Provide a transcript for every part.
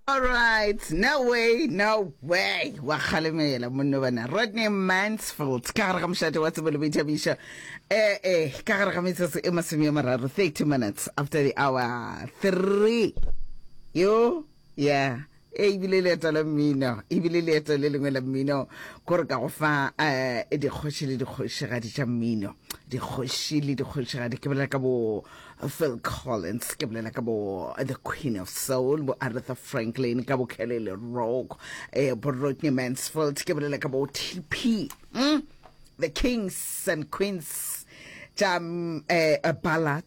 All right, no way. Wa khalemela monno bana. Rodney Mansfield ka gare ga moshate wa tsebelo Boithabiso. Ka gare ga metsotso e 30 minutes after the hour 3. Yo, yeah. Ibile leto la mmino, ibile leto le lengwe la mmino gore ka go fa dikgoši le dikgošigadi tša mmino, dikgoši le dikgošigadi ke bolela ka bo Phil Collins, ke bolela ka bo the Queen of Soul, bo Aretha Franklin, ka bo Kelly LaRoe, bo Rodney Mansfield, ke bolela ka bo TP, the Kings and Queens tša ballad,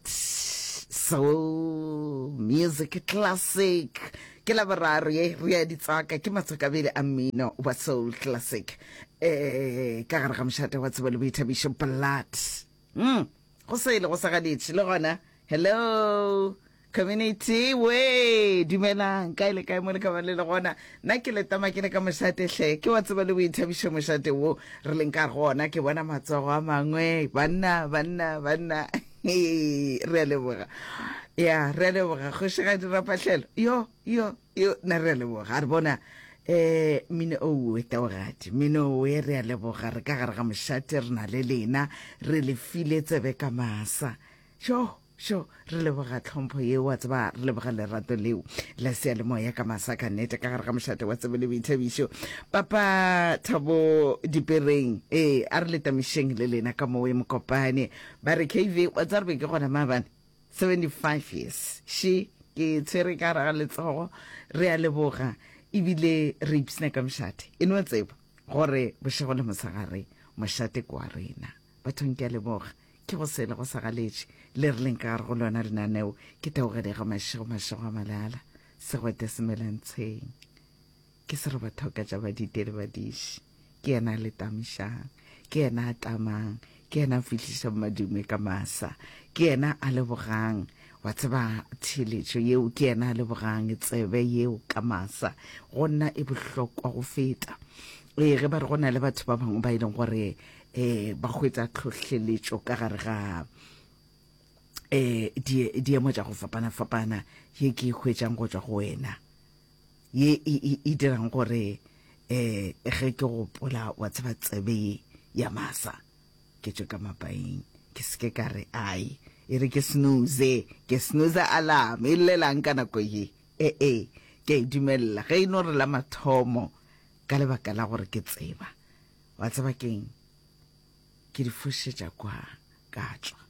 soul, music, classic. Ke la boraro ye re di tsaka ke matsokabele a mmino wa soul classic ka gare ga moshate wa tsebelo Boithabiso blood go se le go sa gaditse le gona hello community we dumelang ka ile ka mo le ka ba le gona nna ke le tama ke le ka moshate hle ke wa tsebelo Boithabiso moshate wo re leng ka gona ke bona matsogo a mangwe banna re leboga ya re leboga go shega dirapatlhelo yo na re leboga re bona mine o etawagati mino we re leboga re ka gare ga moshate re na le lena re le file tsebe ka masa sho re leboga tlhompho ye wa tseba re leboga lerato leo la sealemoya ka masa ka nnete ka gare ga moshate wa tsebelo Boithabiso papa Thabo Dipereng a re letamišeng le lena ka mowe mokopane ba re KV wa tsarbe ke gona mabane 75 years she ke tsere ka ra letsogo re a leboga ibile re ipsina ka moshate eno tseba gore bošego le mosagare moshate kwa rena bathong ke a leboga ke go sele go sagaletše le re leng ka gare go lona lenaneo ke taogedega mašego a malala segwete semelantsheng ke se re bathoka tša badite le badiši ke yena le tamišang ke yena a tamang ke yena a fitlhiša madume ka masa ke yena a lebogang wa tseba theletšo yeo ke yena a lebogang tsebe yeo ka masa go nna e bohlokwa go feta ge ba re go na le batho ba bangwe ba ileng gore ba hwetša tlhohleletšo ka gare ga diemo tša go fapana ye ke hwetšang go tšwa go wena ye e dirang gore ge ke gopola wa tseba tsebe ya masa ke tšwe ka mapaing ke seke ka re ai e re ke snooze alarm e llelang ka nako ye ke a dumelela ge e no re la mathomo ka lebaka la gore ke tseba wa tseba keng ke di fošetša kwa ka tšwa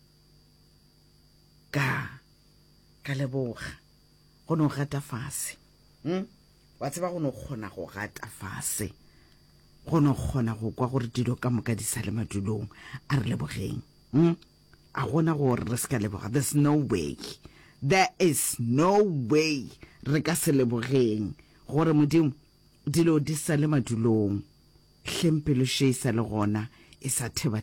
ka leboga go no gata fase wa tseba go no kgona go gata fase go no kgona go kwa gore dilo ka moka di sa le madulong a re lebogeng a gona gore re ska leboga there is no way re ka se lebogeng gore modimo dilo di sa le madulong hlempelo she sa le gona e sa theba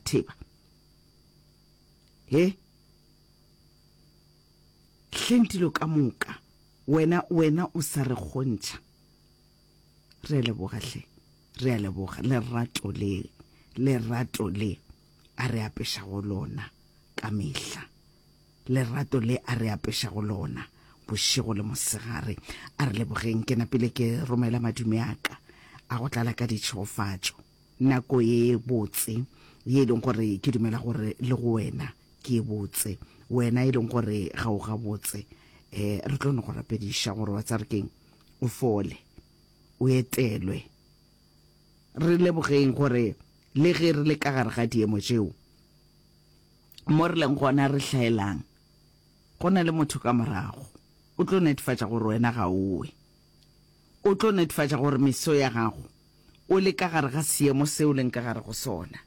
hlentilo ka moka wena o sa re kgontša re leboga hle re a leboga lerato le a re apeša go lona ka mehla lerato le a re apeša go lona bošego le mosegare a re lebogeng ke napile ke romela madume aka a go tlala ka ditšhofatšo nako ye botse ye leng gore ke dumela gore le go wena ke botse wena e leng gore ga o ga botse re tlo no go rapediša gore wa tsa re keng o fole o etelwe re lebogeng gore le ge re le ka gare ga diemo tšeo mo re leng gona re hlaelang go na le motho ka morago o tlo netefatša gore wena ga owe o tlo netefatša gore meso ya gago o le ka gare ga seemo seo leng ka gare go sona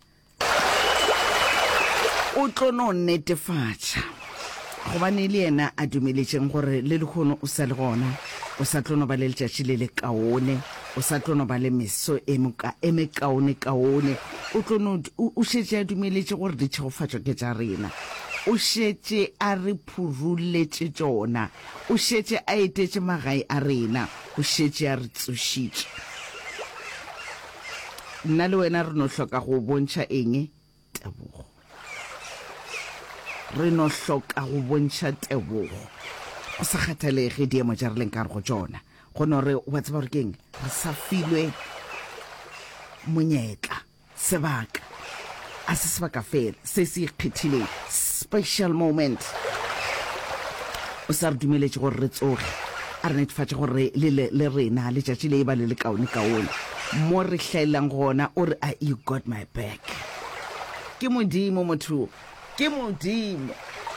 o tlo no netefatša gobane le yena a dumeletšeng gore le lekgono o sa le gona o sa tlo no ba le letšatši le le kaone o sa tlo no ba le meso e mekaone o šetše a dumeletše gore ditšhegofatšo ke tša rena o šetše a re phuruletše tšona o šetše a etetše magae a rena o šetše a re tsošitše nna le wena re no hloka go bontšha eng tebogo re no hloka go bontšha tebogo o sa kgathalege diemo tša re leng ka re go tšona go no re wa tseba re keng re sa filwe monyetla sebaka a se sebaka fela se se ikgethileng special moment o sa re dumeletse gore re tsoge a re netefatse gore le rena le tšatši le e ba le kaone mo re hlaelang gona o re you got my back ke modimo motho ke modimo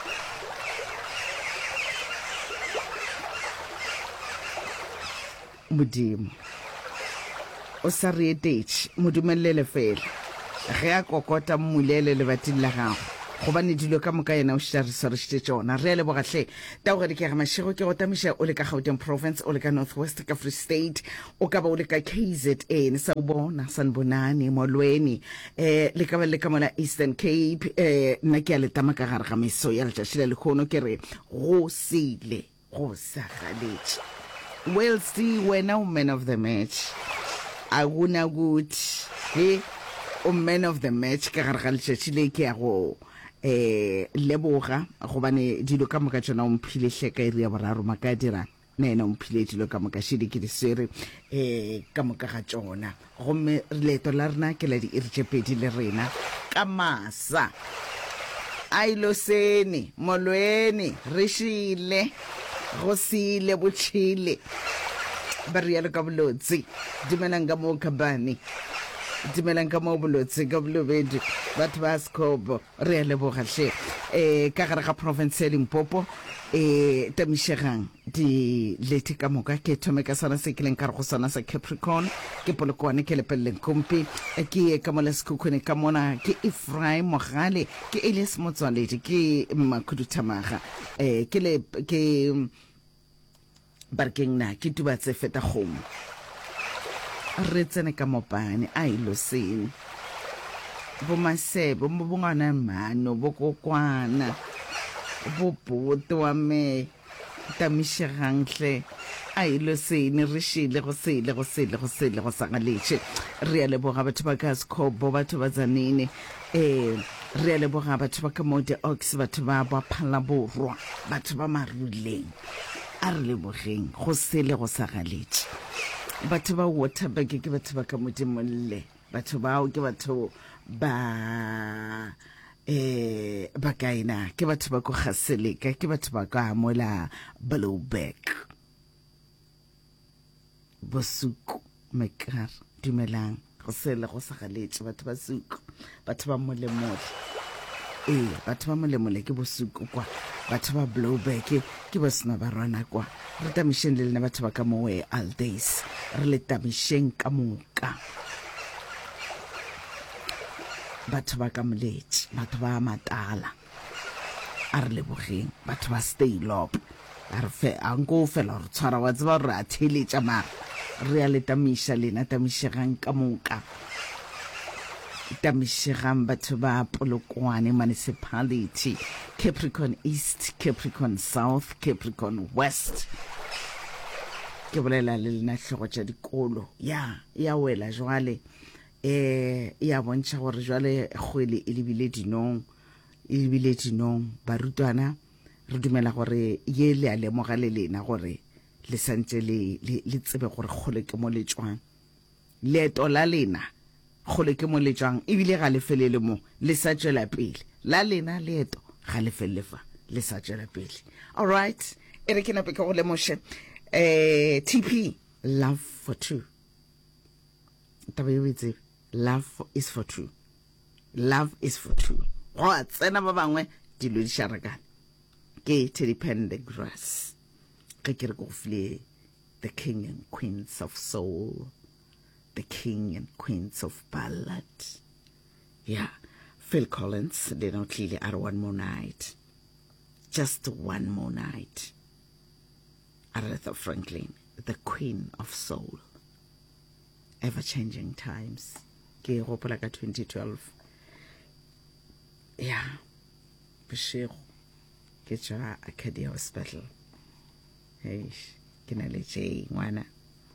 modimo o sa re etetse modumelele fela ge a kokota mmulele le bating la gago gobane dilo ka moka yena o šariswarešitše tšona re a lebogatlhe taogedi ke ga mašego ke go tamiša o le ka Gauteng province o le ka Northwest ka Free State o ka ba o le ka KZN sa bona Sanbonani Molweni le ka ba le ka mola Eastern Cape nna ke a le tama ka gare ga meso ya letšatši le lekgono ke re go sile go sa galetše we'll see wena o man of the match aguna ukuthi he o man of the match ka gare ga letšatši le ke ya go leboga gobane dilo ka moka tsona o mphilehle ka iri ya boraro maka dira nena o mphile dilo ka moka shedi ke disere ka moka ga tsona gomme leto la rena ke la di irjepedi le rena ka masa ailo sene Molweni re shile go sile botšhile ba rialo ka bolotse dumelang ka mo kabane dumelang ka mo bolotse ka bolobedi batho ba Skobo re a lebogatlhe ka gare ga province ya Limpopo tamišegang di lete ka moka ke thome ka sana se ke leng ka re go sana sa Capricorn ke polokwane ke lepeleleng kompi ke ka mola sekhukhune ka mona ke Ephraim Mogale ke Elias Motswaledi ke Makhuduthamaga ke barkeng na ke tubatse feta kgomo re tsene ka mopane a ilo sene bo masebo mo bongwana mano bo kokwana bo boto wa me tamišegantle a ilo sene re shile go sele go sangaletše re a leboga batho ba ka Skobo batho ba Zanini re a leboga batho ba ka Mode Ox batho ba Phala Borwa batho ba Maruleng a re lebogeng go sele go sangaletše batho ba Waterberg ke batho ba ka Modimolle batho bao ke batho ba kaina ke batho ba go Gaseleka ke batho ba ka mola Blowback bosuku mekar dumelang go sele go sangaletše batho ba suku batho ba molemole batho ba molemole ke bosuku kwa batho ba Blowback ke ba sena ba rona kwa re tamišeng le lena batho ba ka mowe all days re le tamišeng ka moka batho ba ka Moletši batho ba Matala a re lebogeng batho ba Stay Lop a re fe anko fela re tshwara wa tseba re a theletša mara re a le tamiša lena tamišegang ka moka tamišegang batho ba Polokwane municipality Capricorn East Capricorn South Capricorn West ke bolela le lena hlogo tša dikolo ya wela jwale ya bontšha gore jwale kgwele e lebile dinong barutwana re dumela gore ye le a lemoga le lena gore le santse le tsebe gore kgole ke mo le tswang leeto la lena kgole ke mo le tswang ebile ga le felele mo le sa tšwela pele la lena leeto ga le felele fa le sa tšwela pele all right e re ke nape ke go lemoše TP love for two taba yo itse love is for two go a tsena ba bangwe dilo di sharakana ke Teddy Pendergrass ke re go fle the king and queens of soul the king and queens of ballad Phil Collins they don't clearly are one more night just one more night Aretha Franklin the queen of soul ever-changing times ke gopola ka 2012 bešego ke tšwa Arcadia Hospital ke na le tše ngwana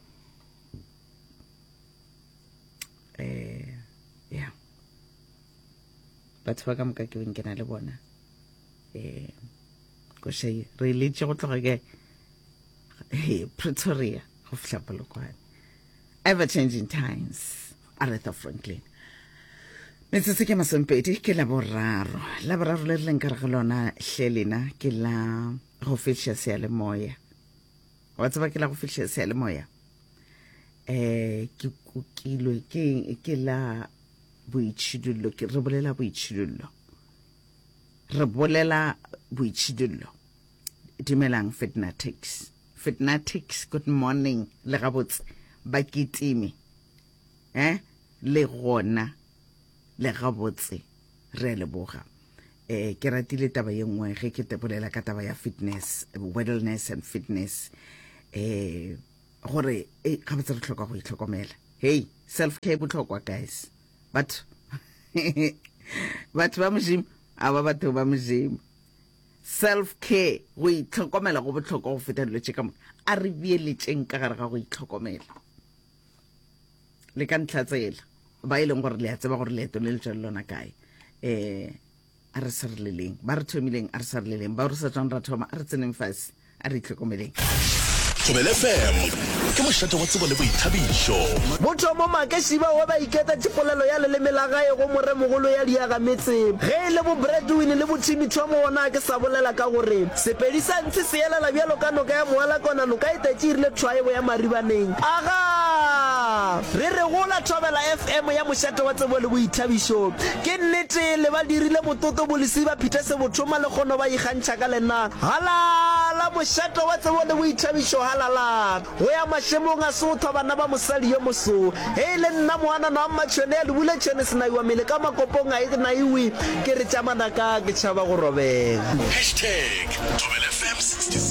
batho ba ka moka ke beng ke na le bona ko šae re letše go tloga ke Pretoria go fihla Polokwane. Ever changing times. Aretha Franklin. Metsotso ke masomepedi ke laboraro le re leng ka re go lona hlelena ke la go fihla seyalemoya wa tseba ke la go fihla seyalemoya ke kukilwe ke la boitshidullo ke re bolela boitshidullo dimelang Fitnatics good morning le gabotse ba kitime le gona le gabotse re leboga ke ratile taba ye nngwe ge ke tebolela ka taba ya fitness wellness and fitness gore ga botse re tlhoka go itlhokomela hey self care botlhokwa guys but ba mojimo aba batho ba mojimo self care go itlhokomela go botlhokwa go feta dilo tse ka mo a re bieletseng ka gare ga go itlhokomela le ka ntlhatsela ba ileng gore le a tseba gore leeto le le lona kae a re sereleleng ba re thomileng a re sereleleng ba re sa tswang ra thoma a re tseneng fase a re itlhokomeleng Thobela FM ke mošate wa tsebo le boithabišo motho mo makesiba wa ba iketa tshepolelo ya leleme la gae go more mogolo ya diaga metse ge le bo breadwin le bo Timmy Thomo ona ke sa bolela ka gore sepedi sa ntse se elela bjalo ka noka ya moala kona noka itatsirile tshwaebo ya maribaneng aga re gola Thobela FM ya mošate wa tsebo le boithabišo ke nnete le ba dirile mototo bolisiba phite se bothoma le gono ba igantšha ka lena halala mošate wa tsebo le boithabišo halala go ya mashemong a sotho bana ba mosadi yo moso le nna moana na matšhone ya lebule tšhone se naiwa mele ka makopong a naiwe ke re tšamana ka ke tšhaba go robega #ThobelaFM 66